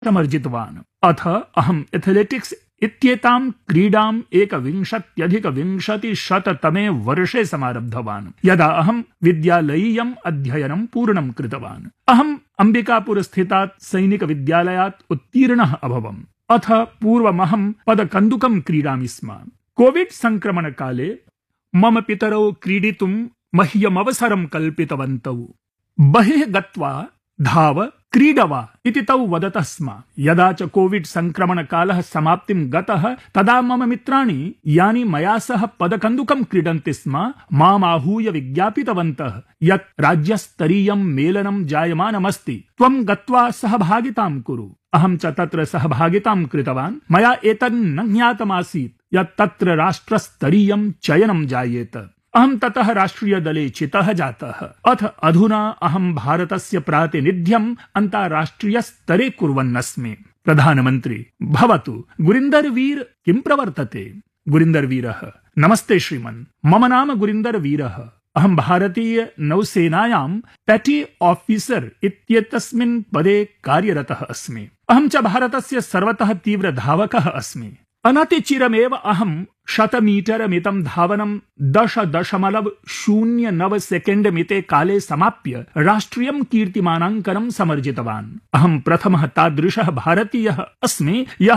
समर्जितवान्। अथ अहम् एथलेटिक्स् इत्येतां क्रीडाम् 1920-तमे वर्षे समारब्धवान्, यदा अहम् विद्यालयीयम् अध्ययनं पूर्णं कृतवान्। अहम् अम्बिकापुरस्थितात् सैनिकविद्यालयात् उत्तीर्णः अभवम्। अथ पूर्वमहं पदकन्दुकं क्रीडामि स्म। कोविड् संक्रमणकाले मम पितरौ क्रीडितुं मह्यमवसरं कल्पितवन्तौ। बहिः गत्वा धाव क्रीडवा इति तौ वदतः स्म। यदा च कोविड् संक्रमणकालः समाप्तिं गतः तदा मम मित्राणि, यानि मया सह पदकन्दुकं क्रीडन्ति स्म, मामाहूय विज्ञापितवन्तः यत् राज्यस्तरीयं मेलनं जायमानमस्ति, त्वं गत्वा सहभागितां कुरु। अहं च तत्र सहभागितां कृतवान्। मया एतन् न ज्ञातमासीत् यत् तत्र राष्ट्रस्तरीयं चयनं जायेत। अहं ततः राष्ट्रियदले चितः जातः। अथ अधुना अहं भारतस्य प्रातिनिध्यम् अन्ताराष्ट्रियस्तरे कुर्वन्नस्मि। प्रधानमन्त्री: भवतु, गुरिन्दर् वीर किं प्रवर्तते? गुरिन्दर् वीरः: नमस्ते श्रीमन्, मम नाम गुरिन्दर् वीरः। अहं भारतीय नौसेनायां पेटी ऑफिसर् इत्येतस्मिन् पदे कार्यरतः अस्मि। अहं च भारतस्य सर्वतः तीव्रधावकः अस्मि। अनतिचिरमेव अहं 100 मीटर मितं धावनं 10.09 सेकेण्ड् मिते काले समाप्य राष्ट्रियं कीर्तिमानाङ्कनं समर्जितवान्। अहं प्रथमः तादृशः भारतीयः अस्मि यः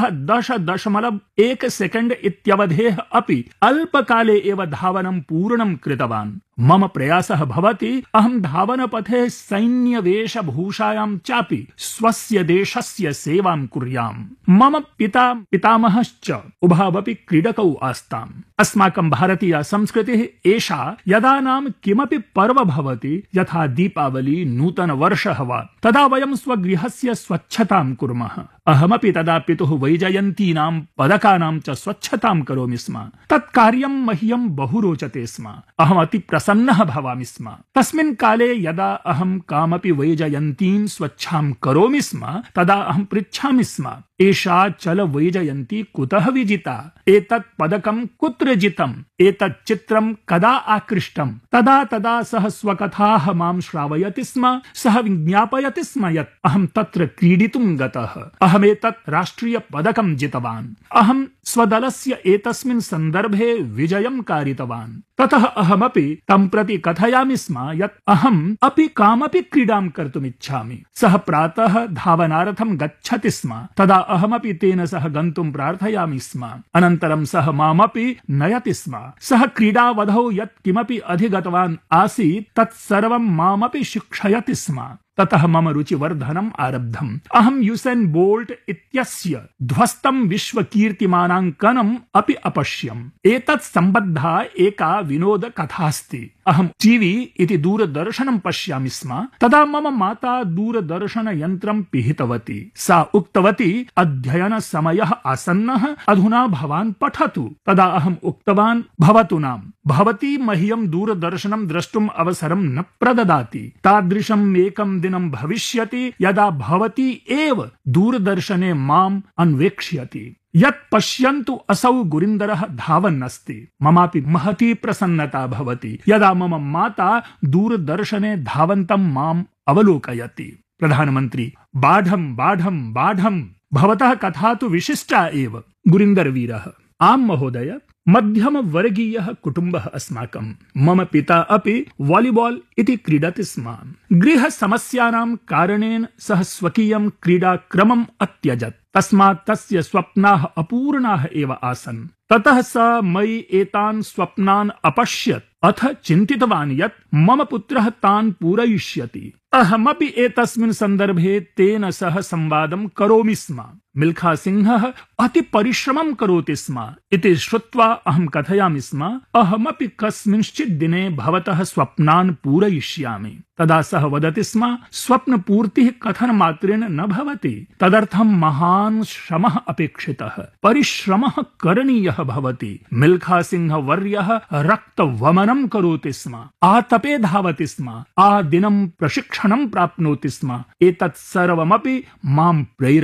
10.1 सेकेण्ड् इत्यवधेः अपि अल्पकाले एव धावनं पूर्णं कृतवान्। मम प्रयासः भवति अहं धावनपथे सैन्यवेशभूषायां चापि स्वस्य देशस्य सेवां कुर्याम्। मम पितामहश्च उभावपि क्रीडकौ आस्ताम्। अस्माकं भारतीया संस्कृतिः एषा, यदा नाम किमपि पर्व भवति, यथा दीपावली, नूतनवर्षः वा, तदा वयं स्वगृहस्य स्वच्छतां कुर्मः। अहमपि तदा पितुः वैजयन्तीनां पदकानां च स्वच्छतां करोमि स्म। तत् कार्यं मह्यं बहु रोचते स्म। अहम् अति प्रसन्नः भवामि स्म। तस्मिन् काले यदा अहं कामपि वैजयन्तीं स्वच्छां करोमि स्म, तदा अहं पृच्छामि स्म, एषा चल वैजयन्ती कुतः विजिता? एतत् पदकं कुत्र जितम्? एतत् चित्रं कदा आकृष्टम्? तदा सः स्वकथाः मां श्रावयति स्म। सः विज्ञापयति स्म यत् अहं तत्र क्रीडितुं गतः। अहमेतत् राष्ट्रिय पदकं जितवान्। अहं स्वदलस्य एतस्मिन् सन्दर्भे विजयं कारितवान्। ततः अहमपि तं प्रति कथयामि स्म यत् अहम् अपि कामपि क्रीडां कर्तुमिच्छामि। सः प्रातः धावनार्थं गच्छति स्म। तदा अहमपि तेन सह गन्तुं प्रार्थयामि स्म। अनन्तरं सः मामपि नयति स्म। सः क्रीडावधौ यत् किमपि अधिगतवान् आसीत् तत् सर्वं मामपि शिक्षयति स्म। ततः मम रुचिवर्धनम् आरब्धम्। अहं यूसेन् बोल्ट् इत्यस्य ध्वस्तं विश्वकीर्तिमानाङ्कनम् अपि अपश्यम्। एतत् सम्बद्धा एका विनोदकथास्ति। अहं टीवी इति दूरदर्शनं पश्यामि स्म। तदा मम माता दूरदर्शनयन्त्रं पिहितवती। सा उक्तवती, अध्ययनसमयः आसन्नः, अधुना भवान् पठतु। तदा अहम् उक्तवान्, भवतु नाम, भवती मह्यं दूरदर्शनं द्रष्टुम् अवसरं न प्रददाति। तादृशम् एकं दिनं भविष्यति यदा भवती एव दूरदर्शने माम् अन्वेक्ष्यति। यत् पश्यन्तु असौ गुरिन्दरः धावन्नस्ति। ममापि महती प्रसन्नता भवति यदा मम माता दूरदर्शने धावन्तं माम् अवलोकयति। प्रधानमन्त्री: बाढं बाढं बाढं, भवतः कथा तु विशिष्टा एव। गुरिन्दर् वीरः: आम् महोदय, मध्यमवर्गीयः कुटुम्बः अस्माकं। मम पिता अपि वालीबाल् इति क्रीडति स्म। गृहसमस्यानां कारणेन सः स्वकीयं क्रीडाक्रमम् अत्यजत्। तस्मात् तस्य स्वप्नाः अपूर्णाः एव आसन्। ततः स मयि एतान् स्वप्नान् अपश्यत्। अथ चिन्तितवान् यत् मम पुत्रः तान् पूरयिष्यति। अहमपि एतस्मिन् सन्दर्भे तेन सह संवादं करोमि स्म। मिल्खा सिंहः अति परिश्रमं करोति स्म इति श्रुत्वा अहं कथयामि स्म, अहमपि कस्मिंश्चित् दिने भवतः स्वप्नान् पूरयिष्यामि। तदा सः वदति स्म, स्वप्नपूर्तिः कथनमात्रेण न भवति, तदर्थं महान् श्रमः अपेक्षितः, परिश्रमः करणीयः भवति। मिल्खा सिंह वर्यः रक्तवमनं करोति स्म, आतपे धावति स्म, आदिनं प्रशिक्षणं प्राप्नोति स्म। एतत् सर्वमपि मां प्रेरयत्।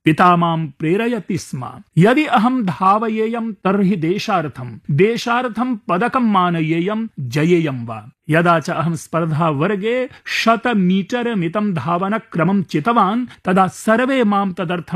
पिता मां प्रेरयति स्म। यदि अहं धावयेयं तर्हि देशार्थं पदकं मानयेयं जयेयं वा। यदा च अहं स्पर्धा वर्गे 100 मीटर मितं धावनक्रमं चितवान् तदा सर्वे मां तदर्थं